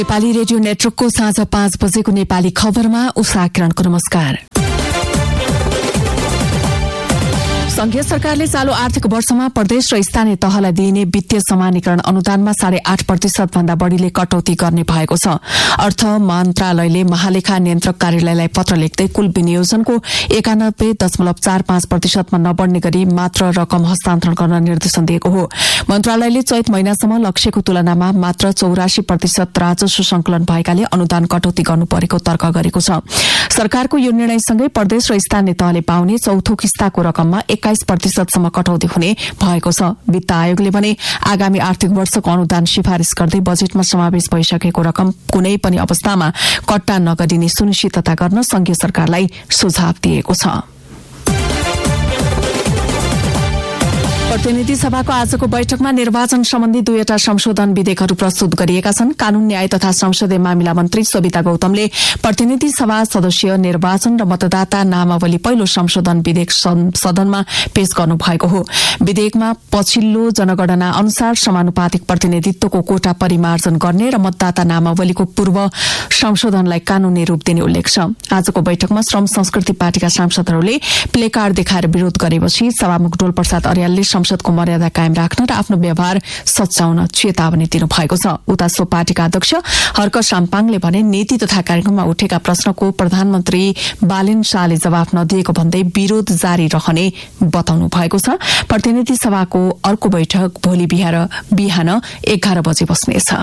Nepali radio नेटवर्कको साँझ 5 बजेको नेपाली खबरमा उषा किरणको नमस्कार। संघीय सरकारले चालू आर्थिक वर्षमा प्रदेश र स्थानीय तहलाई दिइने वित्तीय समानीकरण अनुदानमा 8.5% भन्दा बढ़ीले कटौती गर्ने भएको छ। अर्थ मन्त्रालयले महालेखा नियन्त्रक कार्यालयलाई पत्र लेख्दै कुल विनियोजनको 91.45% मा नबढ्ने गरी मात्र रकम हस्तान्तरण गर्न निर्देशन दिएको हो। मन्त्रालयले चैत महिनासम्म लक्ष्यको तुलनामा मात्र 84% राजस्व संकलन भएकाले अनुदान कटौती गर्नु परेको तर्क गरेको छ। सरकारको यो निर्णयसँगै प्रदेश र स्थानीय तहले पाउने चौथो किस्ताको रकममा 21% सम्म कटौती हुने भएको छ। वित्त आयोगले भने आगामी आर्थिक वर्षको अनुदान सिफारिश गर्दै बजेटमा समावेश भइसकेको रकम कुनै पनि अवस्थामा कट्टा नगरिने सुनिश्चितता गर्न संघीय सरकारलाई सुझाव दिएको छ। प्रतिनिधि सभाको आजको बैठकमा निर्वाचन सम्बन्धी 2वटा संशोधन विधेयकहरू प्रस्तुत गरिएका छन्। कानून न्याय तथा संसदीय मामिला मन्त्री सविता गौतमले प्रतिनिधि सभा सदस्य निर्वाचन र मतदाता नामावली पहिलो संशोधन विधेयक सदनमा पेश गर्नु भएको हो। विधेयकमा पछिल्लो जनगणना अनुसार समानुपातिक प्रतिनिधित्वको कोटा परिमार्जन गर्ने र मतदाता नामावलीको पूर्व संशोधनलाई कानूनी रूप दिने उल्लेख छ। आजको बैठकमा श्रम संस्कृति पार्टीका सांसदहरूले प्लेकार्ड देखाएर विरोध गरेपछि सभामुख डोल प्रसाद अर्यालले संसदको मर्यादा कायम राख्न र आफ्नो व्यवहार सच्याउन चेतावनी दिनुभएको छ। उता सो पार्टीका अध्यक्ष हर्क साम्पाङले भने नीति तथा कार्यक्रममा उठेका प्रश्नको प्रधानमन्त्री बालेन शाहले जवाफ नदिएको भन्दै विरोध जारी रहने बताउनु भएको छ। प्रतिनिधि सभाको अर्को बैठक भोलि बिहान 11 बजे बस्नेछ।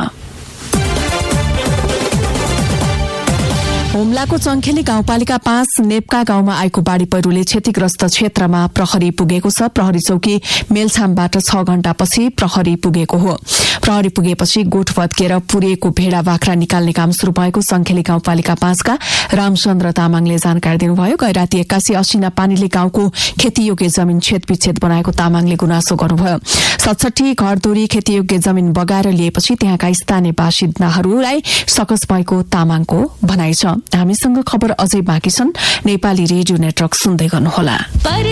हुम्लाको चङ्खेली गाउँपालिका 5 नेप्का गाउँमा आएको बाढ़ी पहिरोले क्षतिग्रस्त क्षेत्रमा प्रहरी पुगेको छ। प्रहरी चौकी मेलछामबाट 6 घण्टापछि प्रहरी पुगेको हो। प्रहरी पुगेपछि गोठ भत्किएर पुरिएको भेडा बाख्रा निकाल्ने काम शुरू भएको चङ्खेली गाउँपालिका 5 का रामचन्द्र तामाङले जानकारी दिनुभयो। गैराती 81 असिना पानीले गाउँको खेतीयोग्य जमिन छेदविच्छेद बनाएको तामाङले गुनासो गर्नुभयो। 67 घरधुरी खेतीयोग्य जमिन बगाएर लिएपछि त्यहाँका स्थानीय बासिन्दाहरूलाई सकस भएको तामाङको भनाइ छ। हामीसँग खबर अझै बाँकी छन्। नेपाली रेडियो नेटवर्क सुन्दै गर्नुहोला।